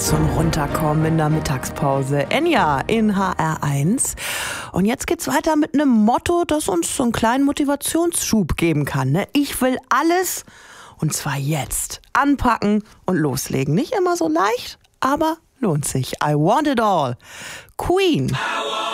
zum Runterkommen in der Mittagspause. Enya in HR1. Und jetzt geht's weiter mit einem Motto, das uns so einen kleinen Motivationsschub geben kann. Ne? Ich will alles, und zwar jetzt. Anpacken und loslegen. Nicht immer so leicht, aber lohnt sich. I want it all. Queen.